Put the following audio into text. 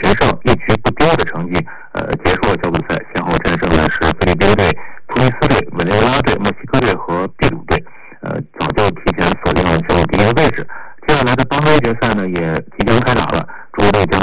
胜1局不丢的成绩结束了小组赛，先后战胜的是菲律宾队、突尼斯队、委内瑞拉队、墨西哥队和秘鲁队，早就提前锁定了小组第1的位置。接下来的邦 A 决赛呢也即将开打了，中国队将